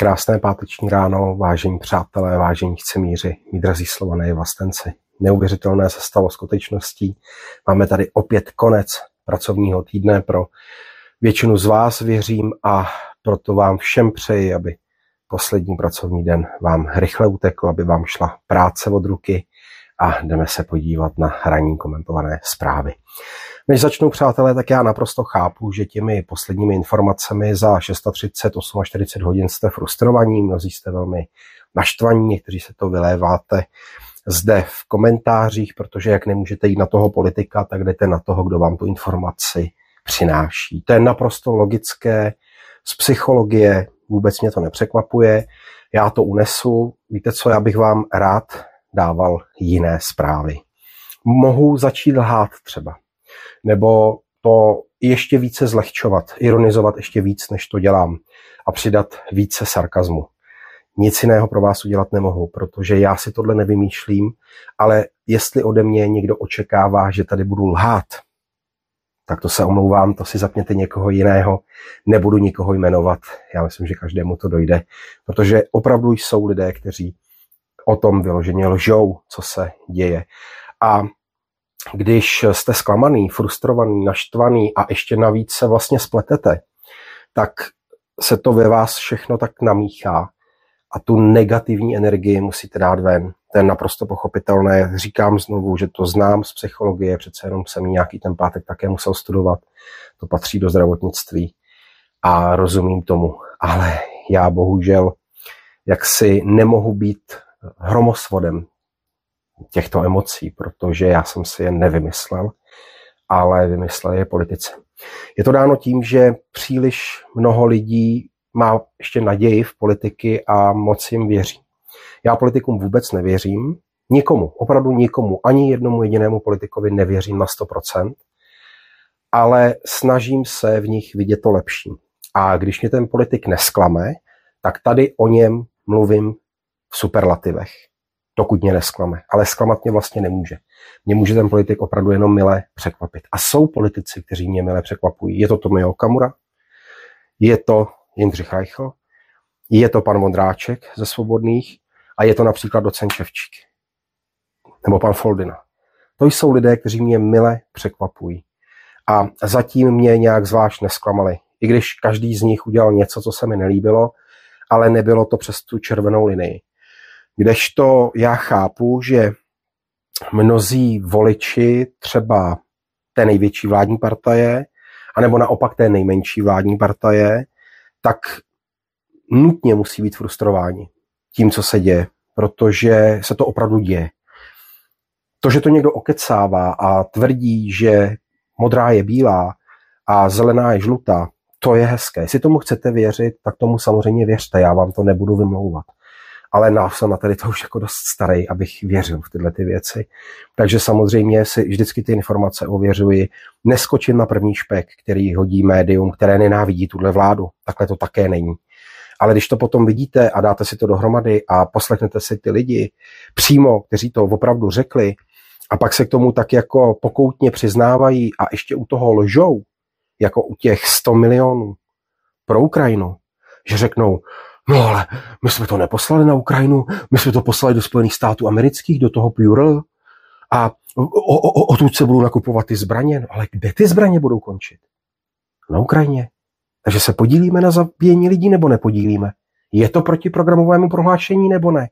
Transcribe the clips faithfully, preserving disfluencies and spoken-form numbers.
Krásné páteční ráno, vážení přátelé, vážení chcemíři, mí drazí Slované vlastenci. Neuvěřitelné se stalo skutečností. Máme tady opět konec pracovního týdne pro většinu z vás, věřím, a proto vám všem přeji, aby poslední pracovní den vám rychle utekl, aby vám šla práce od ruky a jdeme se podívat na ranní komentované zprávy. Než začnou, přátelé, tak já naprosto chápu, že těmi posledními informacemi za třicet šest, čtyřicet osm hodin jste frustrovaní, mnozí jste velmi naštvaní, někteří se to vyléváte zde v komentářích, protože jak nemůžete jít na toho politika, tak jdete na toho, kdo vám tu informaci přináší. To je naprosto logické, z psychologie vůbec mě to nepřekvapuje, já to unesu. Víte co, já bych vám rád dával jiné zprávy. Mohu začít lhát třeba, nebo to ještě více zlehčovat, ironizovat ještě víc, než to dělám, a přidat více sarkazmu. Nic jiného pro vás udělat nemohu, protože já si tohle nevymýšlím, ale jestli ode mě někdo očekává, že tady budu lhát, tak to se omlouvám, to si zapněte někoho jiného, nebudu nikoho jmenovat, já myslím, že každému to dojde, protože opravdu jsou lidé, kteří o tom vyloženě lžou, co se děje. A když jste zklamaný, frustrovaný, naštvaný a ještě navíc se vlastně spletete, tak se to ve vás všechno tak namíchá a tu negativní energii musíte dát ven. To je naprosto pochopitelné. Říkám znovu, že to znám z psychologie, přece jenom jsem nějaký ten pátek také musel studovat. To patří do zdravotnictví a rozumím tomu. Ale já bohužel jaksi nemohu být hromosvodem těchto emocí, protože já jsem si je nevymyslel, ale vymysleli je politici. Je to dáno tím, že příliš mnoho lidí má ještě naději v politiky a moc jim věří. Já politikům vůbec nevěřím, nikomu, opravdu nikomu, ani jednomu jedinému politikovi nevěřím na sto procent, ale snažím se v nich vidět to lepší. A když mě ten politik nesklame, tak tady o něm mluvím v superlativech, dokud mě nesklame. Ale zklamat mě vlastně nemůže. Mě může ten politik opravdu jenom mile překvapit. A jsou politici, kteří mě mile překvapují. Je to Tomio Okamura, je to Jindřich Reichl, je to pan Vondráček ze Svobodných a je to například docent Ševčík nebo pan Foldina. To jsou lidé, kteří mě mile překvapují. A zatím mě nějak zvlášť nesklamali. I když každý z nich udělal něco, co se mi nelíbilo, ale nebylo to přes tu červenou linii. Kdežto já chápu, že mnozí voliči třeba té největší vládní partaje, anebo naopak té nejmenší vládní partaje, tak nutně musí být frustrováni tím, co se děje, protože se to opravdu děje. To, že to někdo okecává a tvrdí, že modrá je bílá a zelená je žlutá, to je hezké. Jestli tomu chcete věřit, tak tomu samozřejmě věřte, já vám to nebudu vymlouvat. Ale já jsem na tady to už jako dost starý, abych věřil v tyhle ty věci. Takže samozřejmě si vždycky ty informace ověřuji. Neskočím na první špek, který hodí médium, které nenávidí tuhle vládu. Takhle to také není. Ale když to potom vidíte a dáte si to dohromady a poslechnete si ty lidi přímo, kteří to opravdu řekli, a pak se k tomu tak jako pokoutně přiznávají a ještě u toho lžou, jako u těch sto milionů pro Ukrajinu, že řeknou, no ale my jsme to neposlali na Ukrajinu, my jsme to poslali do Spojených států amerických, do toho Purel a odtud se budou nakupovat ty zbraně. No, ale kde ty zbraně budou končit? Na Ukrajině. Takže se podílíme na zabíjení lidí nebo nepodílíme? Je to proti programovému prohlášení nebo ne?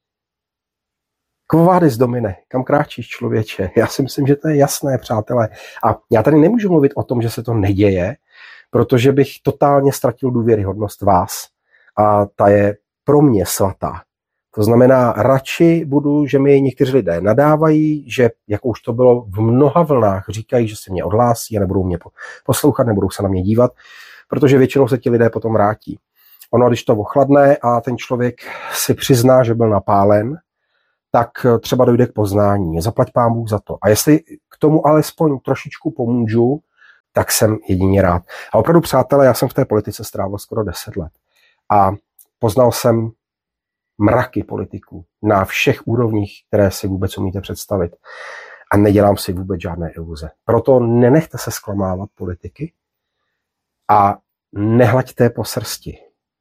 Quo vadis, Domine, kam kráčíš, člověče? Já si myslím, že to je jasné, přátelé. A já tady nemůžu mluvit o tom, že se to neděje, protože bych totálně ztratil důvěryhodnost vás. A ta je pro mě svatá. To znamená, radši budu, že mi někteří lidé nadávají, že, jako už to bylo v mnoha vlnách, říkají, že se mě odhlásí a nebudou mě poslouchat, nebudou se na mě dívat, protože většinou se ti lidé potom vrátí. Ono, když to ochladne a ten člověk si přizná, že byl napálen, tak třeba dojde k poznání. Zaplať pán Bůh za to. A jestli k tomu alespoň trošičku pomůžu, tak jsem jedině rád. A opravdu, přátelé, já jsem v té politice strávil skoro deset let. A poznal jsem mraky politiků na všech úrovních, které si vůbec umíte představit. A nedělám si vůbec žádné iluze. Proto nenechte se zklamávat politiky a nehlaďte po srsti.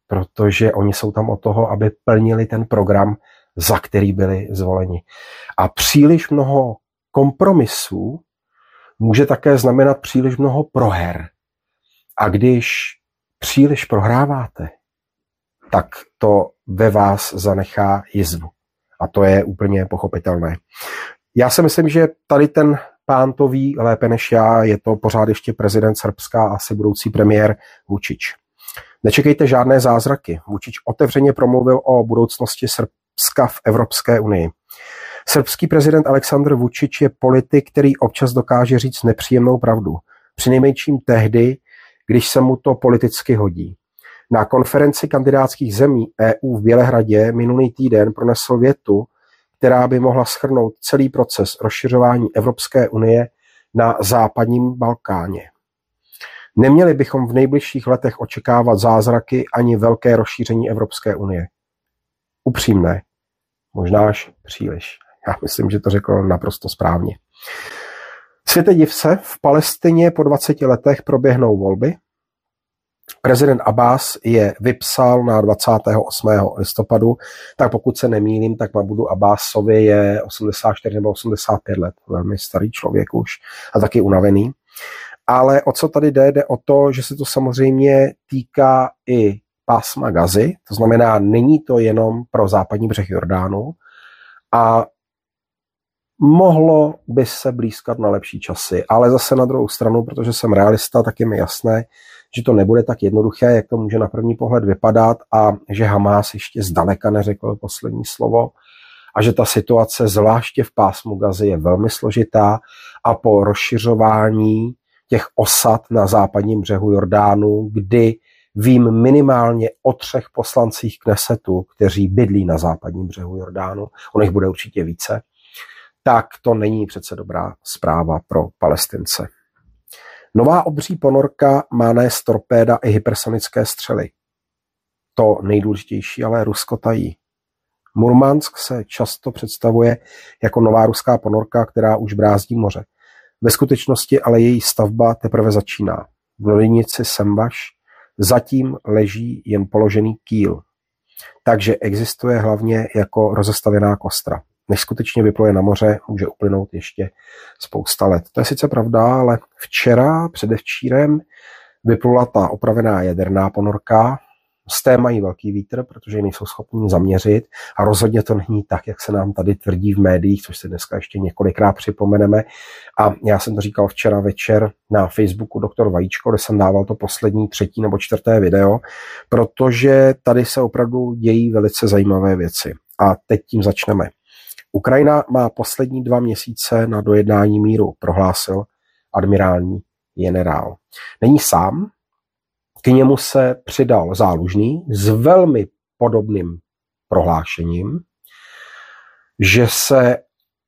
protože oni jsou tam od toho, aby plnili ten program, za který byli zvoleni. A příliš mnoho kompromisů může také znamenat příliš mnoho proher. A když příliš prohráváte, tak to ve vás zanechá jizvu. A to je úplně pochopitelné. Já si myslím, že tady ten pán to ví lépe než já, je to pořád ještě prezident Srbska a asi budoucí premiér Vučić. Nečekejte žádné zázraky. Vučić otevřeně promluvil o budoucnosti Srbska v Evropské unii. Srbský prezident Aleksandr Vučić je politik, který občas dokáže říct nepříjemnou pravdu. Přinejmenším tehdy, když se mu to politicky hodí. Na konferenci kandidátských zemí E U v Bělehradě minulý týden pronesl větu, která by mohla shrnout celý proces rozšiřování Evropské unie na západním Balkáně. Neměli bychom v nejbližších letech očekávat zázraky ani velké rozšíření Evropské unie. Upřímné, možná až příliš. Já myslím, že to řekl naprosto správně. Světe div se, v Palestině po dvaceti letech proběhnou volby. Prezident Abbás je vypsal na dvacátého osmého listopadu, tak pokud se nemýlím, tak Mahmudu Abbásovi je osmdesát čtyři nebo osmdesát pět let, velmi starý člověk už a taky unavený. Ale o co tady jde? Jde o to, že se to samozřejmě týká i pásma Gazy, to znamená, není to jenom pro západní břeh Jordánu a mohlo by se blízkat na lepší časy, ale zase na druhou stranu, protože jsem realista, tak je mi jasné, že to nebude tak jednoduché, jak to může na první pohled vypadat a že Hamás ještě zdaleka neřekl poslední slovo a že ta situace zvláště v pásmu Gazy je velmi složitá a po rozšiřování těch osad na západním břehu Jordánu, kdy vím minimálně o třech poslancích Knesetu, kteří bydlí na západním břehu Jordánu, on jich bude určitě více, tak to není přece dobrá zpráva pro Palestince. Nová obří ponorka má nést torpéda i hypersonické střely. To nejdůležitější ale Rusko tají. Murmansk se často představuje jako nová ruská ponorka, která už brázdí moře. Ve skutečnosti ale její stavba teprve začíná. V loděnici Sembaš zatím leží jen položený kýl. Takže existuje hlavně jako rozestavěná kostra. Než skutečně vypluje na moře, může uplynout ještě spousta let. To je sice pravda, ale včera, předevčírem, vyplula ta opravená jaderná ponorka. Z té mají velký vítr, protože ji nejsou schopni zaměřit a rozhodně to není tak, jak se nám tady tvrdí v médiích, což si dneska ještě několikrát připomeneme. A já jsem to říkal včera večer na Facebooku doktor Vajíčko, kde jsem dával to poslední třetí nebo čtvrté video, protože tady se opravdu dějí velice zajímavé věci. A teď tím začneme. Ukrajina má poslední dva měsíce na dojednání míru, prohlásil admirální generál. Není sám, k němu se přidal Zálužný s velmi podobným prohlášením, že se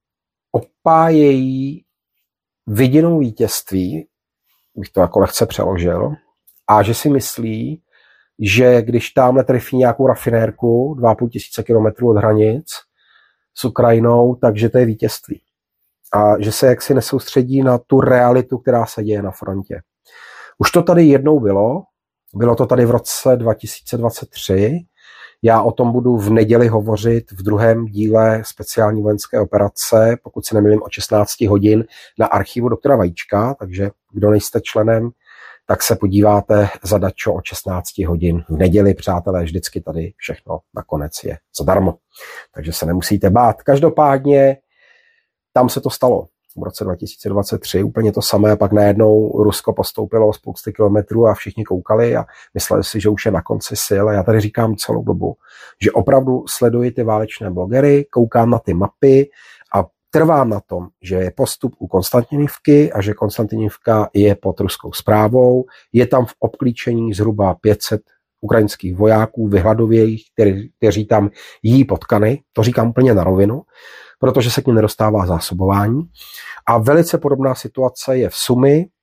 opájejí viděnou vítězství, bych to jako lehce přeložil, a že si myslí, že když tamhle trefí nějakou rafinérku dva a půl tisíce kilometrů od hranic s Ukrajinou, takže to je vítězství. A že se jaksi nesoustředí na tu realitu, která se děje na frontě. Už to tady jednou bylo, bylo to tady v roce dva tisíce dvacet tři, já o tom budu v neděli hovořit v druhém díle speciální vojenské operace, pokud si nemýlím od šestnáct hodin na archivu doktora Vajíčka, takže kdo nejste členem, tak se podíváte za dačo od šestnáct hodin v neděli, přátelé, vždycky tady všechno nakonec je zadarmo. Takže se nemusíte bát. Každopádně tam se to stalo v roce dva tisíce dvacet tři, úplně to samé, pak najednou Rusko postoupilo spousty kilometrů a všichni koukali a mysleli si, že už je na konci sil. A já tady říkám celou dobu, že opravdu sleduji ty válečné blogery, koukám na ty mapy a trvám na tom, že je postup u Konstantinivky a že Konstantinivka je pod ruskou správou. Je tam v obklíčení zhruba pět set ukrajinských vojáků, vyhladovějích, kteří, kteří tam jí potkany. To říkám úplně na rovinu, protože se k ním nedostává zásobování. A velice podobná situace je v Sumi,